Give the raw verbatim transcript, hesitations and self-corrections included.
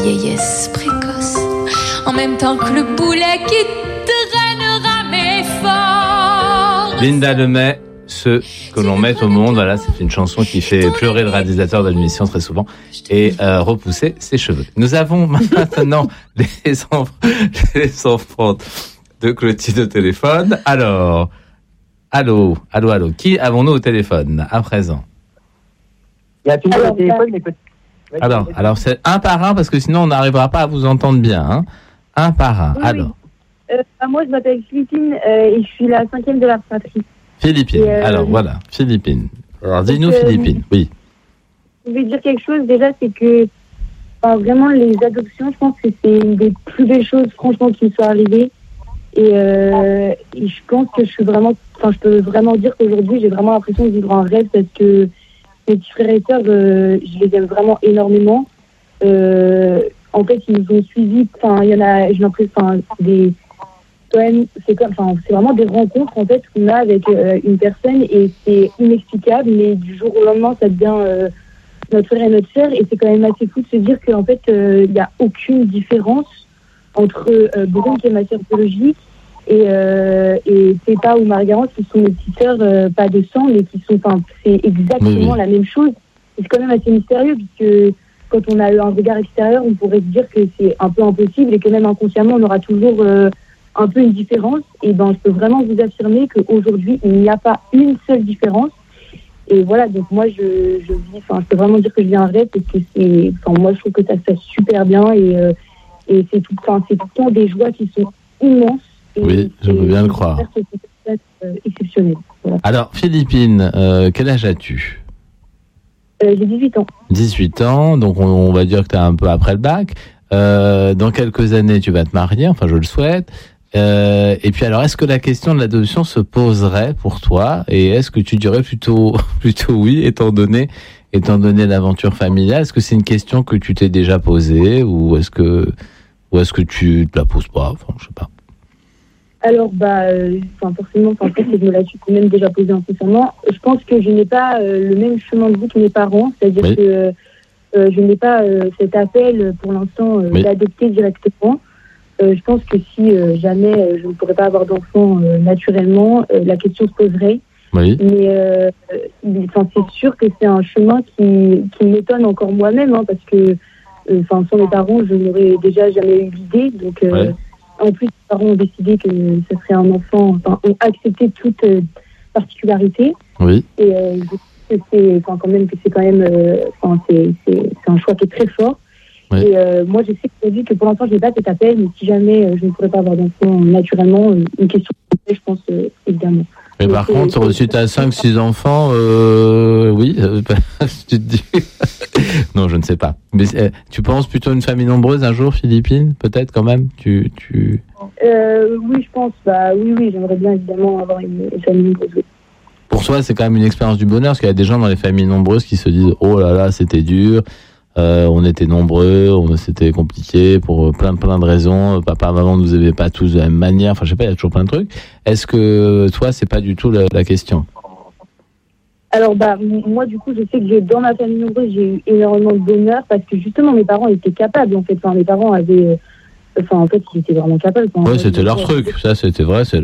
vieillesse précoce, en même temps que le boulet qui traînera mes forces. Linda Lemay, ce que l'on met au monde, voilà, c'est une chanson qui fait pleurer le réalisateur de l'émission très souvent et euh, repousser ses cheveux. Nous avons maintenant les enfants, les enfants de Clotilde au téléphone. Alors, allô, allô, allô, qui avons-nous au téléphone à présent? Il y a tout le monde au téléphone, mais peut-être... Alors, alors c'est un par un parce que sinon on n'arrivera pas à vous entendre bien. Hein. Un par un. Oui, alors. Oui. Euh, moi, je m'appelle Philippine euh, et je suis la cinquième de la fratrie. Philippine. Euh, alors voilà, Philippine. Alors dis-nous euh, Philippine. Oui. Je vais dire quelque chose. Déjà, c'est que enfin, vraiment les adoptions, je pense que c'est une des plus belles choses, franchement, qui me soit arrivée. Et, euh, et je pense que je suis vraiment, enfin, je peux vraiment dire qu'aujourd'hui, j'ai vraiment l'impression de vivre un rêve parce que mes petits frères et sœurs, euh, je les aime vraiment énormément. Euh, en fait, ils nous ont suivis. Enfin, il y en a, j'ai l'impression, enfin, des, quand même, c'est comme, enfin, c'est vraiment des rencontres en fait qu'on a avec euh, une personne et c'est inexplicable. Mais du jour au lendemain, ça devient euh, notre frère et notre sœur et c'est quand même assez fou de se dire qu'en fait, il euh, n'y a aucune différence entre euh, Brune qui est ma sœur biologique et, euh, et Peppa ou Margarance qui sont mes petites sœurs, euh, pas de sang, mais qui sont, enfin, c'est exactement oui, oui. la même chose. Et c'est quand même assez mystérieux puisque quand on a un regard extérieur, on pourrait se dire que c'est un peu impossible et que même inconsciemment, on aura toujours euh, un peu une différence. Et ben, je peux vraiment vous affirmer qu'aujourd'hui, il n'y a pas une seule différence. Et voilà, donc moi, je, je vis, enfin, je peux vraiment dire que je vis un rêve parce que c'est, enfin, moi, je trouve que ça se passe super bien et, euh, et c'est tout, enfin, c'est tout le temps des joies qui sont immenses. Oui, je veux bien le croire. C'est exceptionnel. Voilà. Alors, Philippine, euh, quel âge as-tu ? euh, J'ai dix-huit ans. dix-huit ans, donc on, on va dire que tu es un peu après le bac. Euh, dans quelques années, tu vas te marier, enfin je le souhaite. Euh, et puis alors, est-ce que la question de l'adoption se poserait pour toi ? Et est-ce que tu dirais plutôt, plutôt oui, étant donné, étant donné l'aventure familiale ? Est-ce que c'est une question que tu t'es déjà posée ou est-ce que, ou est-ce que tu te la poses pas ? Enfin, je sais pas. Alors, bah, euh, forcément, en fait, je me la suis quand même déjà posée incessamment. Je pense que je n'ai pas euh, le même chemin de vie que mes parents, c'est-à-dire oui. que euh, je n'ai pas euh, cet appel pour l'instant euh, oui. d'adopter directement. Euh, je pense que si euh, jamais euh, je ne pourrais pas avoir d'enfant euh, naturellement, euh, la question se poserait. Oui. Mais euh, c'est sûr que c'est un chemin qui, qui m'étonne encore moi-même, hein, parce que euh, sans mes parents, je n'aurais déjà jamais eu l'idée. Donc, euh, oui. En plus, les parents ont décidé que ce serait un enfant, enfin, ont accepté toute euh, particularité. Oui. Et euh, je sais que c'est, enfin, quand même, que c'est quand même, euh, enfin, c'est, c'est, c'est un choix qui est très fort. Oui. Et euh, moi, je sais aujourd'hui que pour l'instant, je n'ai pas cet appel, mais si jamais euh, je ne pourrais pas avoir d'enfant naturellement, euh, une question, je pense, euh, évidemment. Mais par donc, contre, si tu as cinq six enfants, euh, oui, euh, tu te dis... non, je ne sais pas. Mais euh, tu penses plutôt à une famille nombreuse un jour, Philippine ? Peut-être quand même tu, tu... Euh, Oui, je pense. Bah, oui, oui, j'aimerais bien évidemment avoir une, une famille nombreuse. Oui. Pour toi, c'est quand même une expérience du bonheur, parce qu'il y a des gens dans les familles nombreuses qui se disent « Oh là là, c'était dur, euh, on était nombreux, on, c'était compliqué pour plein, plein de raisons, papa, maman ne nous aimaient pas tous de la même manière. » Enfin, je sais pas, il y a toujours plein de trucs. Est-ce que toi, c'est pas du tout la, la question ? Alors, bah, moi, du coup, je sais que j'ai, dans ma famille nombreuse, j'ai eu énormément de bonheur parce que justement, mes parents étaient capables, en fait. Enfin, mes parents avaient, enfin, en fait, ils étaient vraiment capables. Oui, c'était leur truc. Ça, c'était vrai, c'est